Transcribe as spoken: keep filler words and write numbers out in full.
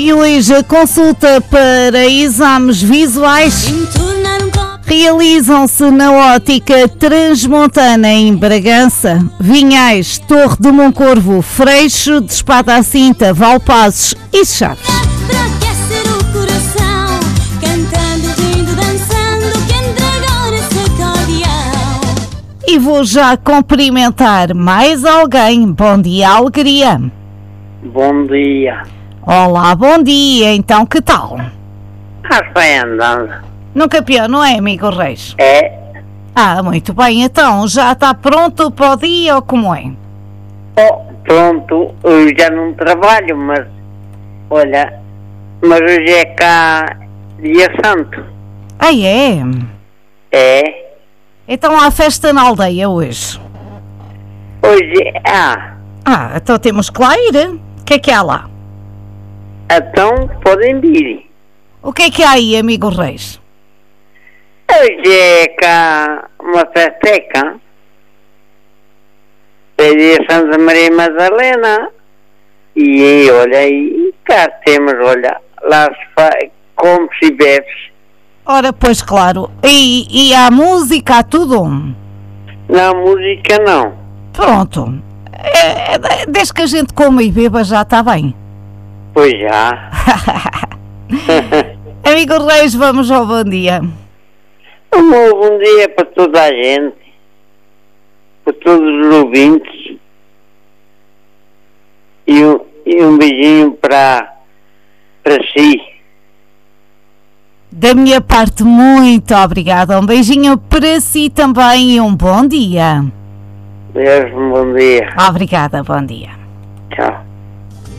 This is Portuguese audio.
E hoje a consulta para exames visuais realizam-se na Ótica Transmontana em Bragança, Vinhais, Torre do Moncorvo, Freixo de Espada à Cinta, Valpassos e Chaves. E vou já cumprimentar mais alguém. Bom dia, alegria. Bom dia. Olá, bom dia. Então, que tal? Ah, vai andando. Nunca pior, não é, amigo Reis? É. Ah, muito bem. Então, já está pronto para o dia ou como é? Oh, pronto. Eu já não trabalho, mas... Olha, mas hoje é cá dia santo. Ah, é? É. Então há festa na aldeia hoje. Hoje, ah... Ah, então temos que lá ir. O que é que há lá? Então podem vir. O que é que há aí, amigo Reis? Hoje é cá uma festeca. É dia Santa Maria Madalena. E olha aí, cá temos, olha, lá se faz compras e bebes. Ora, pois claro. E, e há música, há tudo? Não, música não. Pronto. É, é, desde que a gente coma e beba já está bem. Pois já. Amigo Reis, vamos ao bom dia. Um bom dia para toda a gente, para todos os ouvintes, e um, e um beijinho para, para si. Da minha parte, muito obrigada. Um beijinho para si também e um bom dia. Deus, um bom dia. Obrigada, bom dia. Tchau.